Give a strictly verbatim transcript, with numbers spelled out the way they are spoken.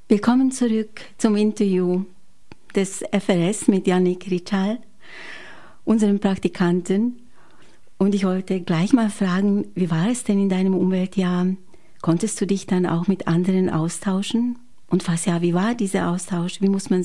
Willkommen zurück zum Interview des F R S mit Yannick Ritschal, unserem Praktikanten. Und ich wollte gleich mal fragen, wie war es denn in deinem Umweltjahr? Konntest du dich dann auch mit anderen austauschen? Und falls ja, wie war dieser Austausch? Wie muss man